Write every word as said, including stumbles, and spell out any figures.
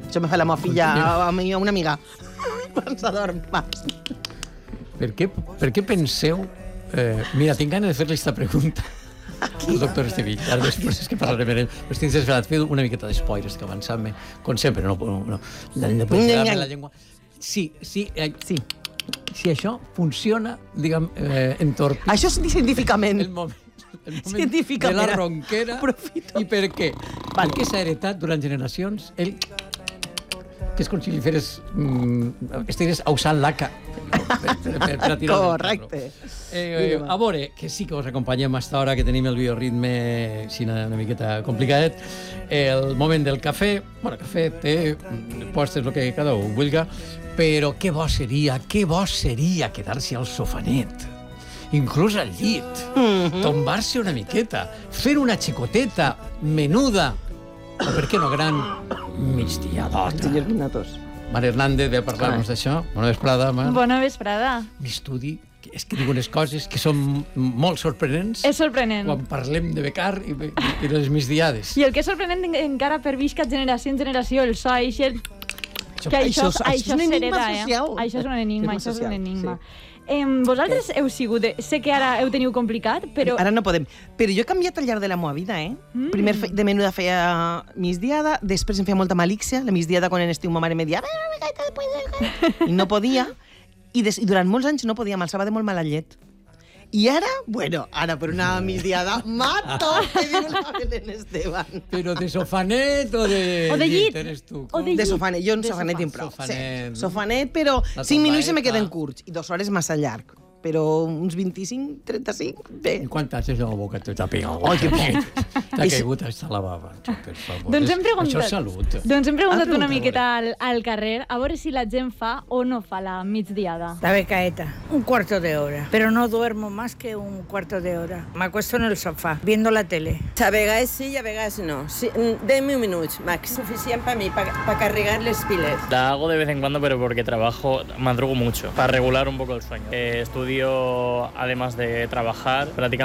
Això me fa la meva filla a, mi, a una amiga. Quan s'adorm, va. Per què, per què penseu... Eh, mira, tinc ganes de fer-li aquesta pregunta al doctor Estevill. Ara després és que parlarem amb ell. Però estic desesperat. Fer una miqueta d'espoilers, que avançant-me, com sempre, no, no, no. La, la, la llengua... Sí, sí, eh, sí. Si això funciona, diguem, eh, entorn... Això és científicament. El moment, el moment de la ronquera. Profito. I per què? Vale. Perquè s'ha heretat durant generacions el... que és com si li feres... Mm, estigués usant l'aca. Correcte. Eh, a veure, que sí que us acompanyem a esta hora, que tenim el bioritme així una, una miqueta complicadet. El moment del cafè, bueno, cafè, té, postres, el que cada un vulga, però què bo seria, què bo seria quedar-se al sofanet, inclús al llit, mm-hmm. tombar-se una miqueta, fer una xicoteta menuda, o per què no gran migdiadota. Mare Hernández ve a parlar-nos d'això. Bona vesprada, Mar. Bona vesprada. L'estudi, és que diu unes coses que són molt sorprenents. És sorprenent. Quan parlem de becar i, i, i les migdiades. I el que és sorprenent encara per visca generació en generació, el so, i el... Això, que això, això, això és un enigma social. Eh? Això és un enigma, això és un enigma. Sí. Eh, vosaltres heu sigut... Sé que ara heu teniu complicat, però... Ara no podem. Però jo he canviat al llarg de la meva vida, eh? Mm. Primer fe, de menuda feia migdiada, després em feia molta malícia. La migdiada, quan en estiu, ma mare me dia... I no podia. I, des, I durant molts anys no podia, m'alçava de molt mala llet. I ara, bueno, ara per una migdiada, mato, que diu la Belén Esteban. Però de sofanet o de... O de llit. Eres tu, o de, de sofanet, jo en sofanet tinc prou. Sofanet. Sí, sofanet, però cinc minuts se me queden curts. I dues hores massa llarg. Però uns vint-i-cinc, trenta-cinc, bé. I quan t'haces a la boca te t'apega el Ai, que bé. T'ha caigut hasta la bava, per favor. Doncs hem preguntat, això és salut. Doncs hem preguntat Ah, una miqueta al, al carrer a veure si la gent fa o no fa la migdiada. La becaeta, un cuarto de hora. Pero no duermo más que un cuarto de hora. Me acuesto en el sofá, viendo la tele. A vegades sí i a vegades no. Sí, dez minuts, max. Suficient para mí, para pa carregar les piles. La hago de vez en cuando, pero porque trabajo, madrugo mucho, para regular un poco el sueño. Eh, estudio, además de trabajar, prácticamente